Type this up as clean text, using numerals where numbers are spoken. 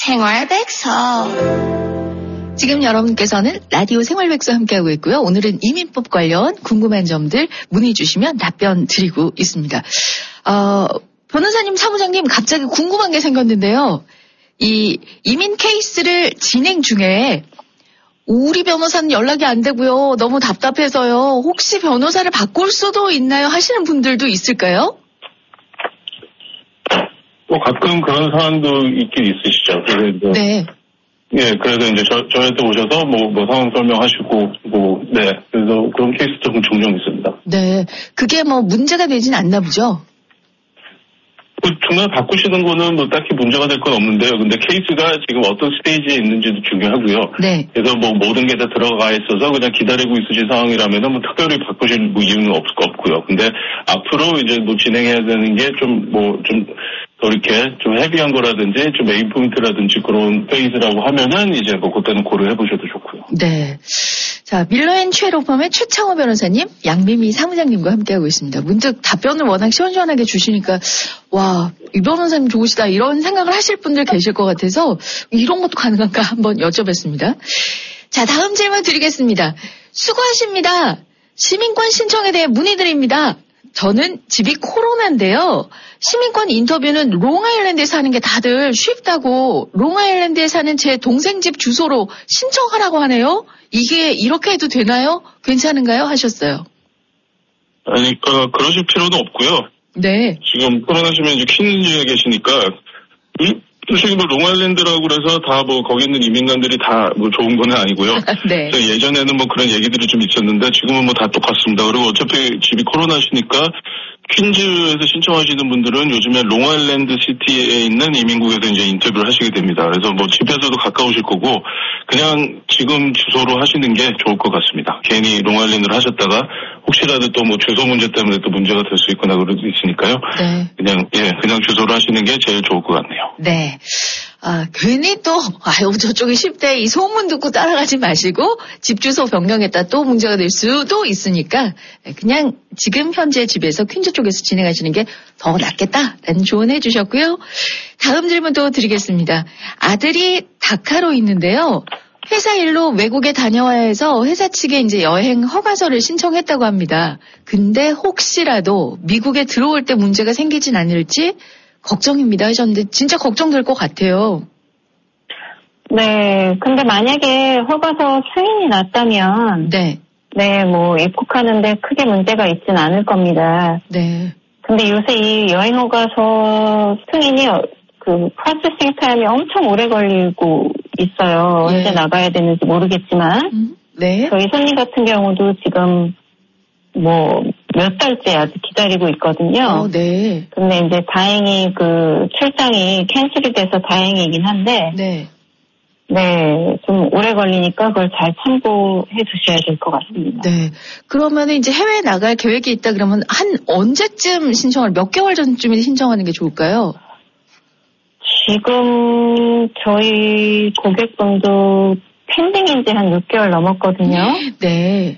생활백서. 지금 여러분께서는 라디오 생활백서 함께하고 있고요. 오늘은 이민법 관련 궁금한 점들 문의 주시면 답변 드리고 있습니다. 변호사님, 사무장님, 갑자기 궁금한 게 생겼는데요. 이 이민 케이스를 진행 중에 우리 변호사는 연락이 안 되고요. 너무 답답해서요. 혹시 변호사를 바꿀 수도 있나요? 하시는 분들도 있을까요? 뭐 가끔 그런 사안도 있긴 있으시죠. 그래서 네. 예, 그래서 이제 저한테 오셔서 뭐 상황 설명하시고 네, 그래서 그런 케이스도 종종 있습니다. 네, 그게 뭐 문제가 되진 않나 보죠. 정말 바꾸시는 거는 뭐 딱히 문제가 될 건 없는데요. 근데 케이스가 지금 어떤 스테이지에 있는지도 중요하고요. 네. 그래서 뭐 모든 게 다 들어가 있어서 그냥 기다리고 있으신 상황이라면은 뭐 특별히 바꾸실 뭐 이유는 없고요. 근데 앞으로 이제 뭐 진행해야 되는 게 좀 더 이렇게 좀 헤비한 거라든지 좀 메인 포인트라든지 그런 페이지라고 하면은 이제 뭐 그때는 고려해 보셔도 좋고요. 네. 자, 밀러앤 최로펌의 최창호 변호사님, 양미미 사무장님과 함께하고 있습니다. 문득 답변을 워낙 시원시원하게 주시니까 와, 이 변호사님 좋으시다 이런 생각을 하실 분들 계실 것 같아서 이런 것도 가능한가 한번 여쭤봤습니다. 자, 다음 질문 드리겠습니다. 수고하십니다. 시민권 신청에 대해 문의드립니다. 저는 집이 코로나인데요. 시민권 인터뷰는 롱아일랜드에 사는 게 다들 쉽다고 롱아일랜드에 사는 제 동생 집 주소로 신청하라고 하네요. 이게 이렇게 해도 되나요? 괜찮은가요? 하셨어요. 아니, 그러실 필요는 없고요. 네. 지금 코로나 시민이 퀸즈에 계시니까 사실 뭐 롱아일랜드라고 그래서 다 뭐 거기 있는 이민관들이 다 뭐 좋은 건 아니고요. 네. 예전에는 뭐 그런 얘기들이 좀 있었는데 지금은 뭐 다 똑같습니다. 그리고 어차피 집이 코로나시니까 퀸즈에서 신청하시는 분들은 요즘에 롱아일랜드 시티에 있는 이민국에서 이제 인터뷰를 하시게 됩니다. 그래서 뭐 집에서도 가까우실 거고 그냥 지금 주소로 하시는 게 좋을 것 같습니다. 괜히 롱아일랜드를 하셨다가 혹시라도 또 뭐 주소 문제 때문에 또 문제가 될 수 있거나 그럴 수 있으니까요. 네. 그냥 주소로 하시는 게 제일 좋을 것 같네요. 네. 괜히 또, 저쪽이 쉽대, 이 소문 듣고 따라가지 마시고, 집 주소 변경했다 또 문제가 될 수도 있으니까, 그냥 지금 현재 집에서 퀸즈 쪽에서 진행하시는 게 더 낫겠다라는 조언 해주셨고요. 다음 질문도 드리겠습니다. 아들이 다카로 있는데요. 회사 일로 외국에 다녀와야 해서 회사 측에 이제 여행 허가서를 신청했다고 합니다. 근데 혹시라도 미국에 들어올 때 문제가 생기진 않을지 걱정입니다 하셨는데 진짜 걱정될 것 같아요. 네, 근데 만약에 허가서 승인이 났다면 뭐 입국하는데 크게 문제가 있진 않을 겁니다. 네. 근데 요새 이 여행 허가서 승인이 그 프로세싱 타임이 엄청 오래 걸리고 있어요. 언제 나가야 되는지 모르겠지만 네. 저희 손님 같은 경우도 지금 뭐 몇 달째 아직 기다리고 있거든요. 네. 근데 이제 다행히 그 출장이 캔슬이 돼서 다행이긴 한데 네, 좀 오래 걸리니까 그걸 잘 참고해 주셔야 될 것 같습니다. 네. 그러면은 이제 해외에 나갈 계획이 있다 그러면 한 언제쯤 몇 개월 전쯤에 신청하는 게 좋을까요? 지금 저희 고객분도 팬딩인 지 한 6개월 넘었거든요. 네.